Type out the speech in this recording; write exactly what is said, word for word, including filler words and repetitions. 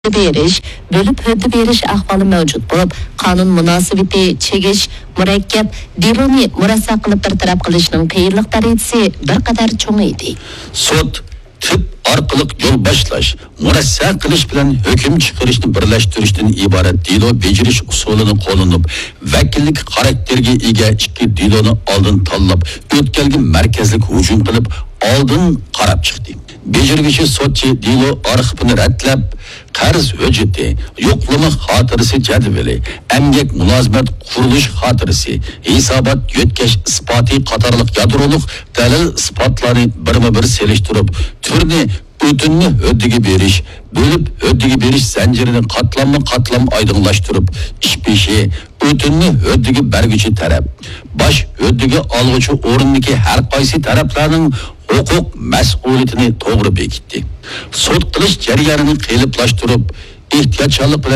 beriş, bölüp hödü beriş ahvalı mevcut bulup, kanun münasibeti, çegiş, mürekkep, diloni murassa qılıp bir taraf qilishning qiyinlik darajasi bir qadar cho'ng edi. Sud tip orqali yo'l boshlash, murassa qilish bilan hukm chiqarishni birlashtirishdan iborat dilo bejirish usulini qo'llanib, vakillik xarakterga ega ikki diloni oldin tanlab, o'tkazilgan markazlik hujum qilib, oldin qarab chiqdi. Bejirgichi sudchi dilo arxivini ratlab, qarz hujjati, yo'qlama xotirasi jadvali, emgak mulozimat qurilish xotirasi, hisobot yetkash isboti qatorliq yadroliq dalil isbotlarni birma-bir selishtirib, turni o'tinni huddiga berish, bo'lib huddiga berish zanjirini qatlamma-qatlam oydinlashtirib, ish beshi o'tinni huddiga berguchi taraf, bosh huddiga olg'uchi o'rindagi har qaysi taraflarning huquq mas'uliyatini to'g'ri bekitdi. Sud qilish jarayonini qiyinlashtirib, ehtiyotkorlik bilan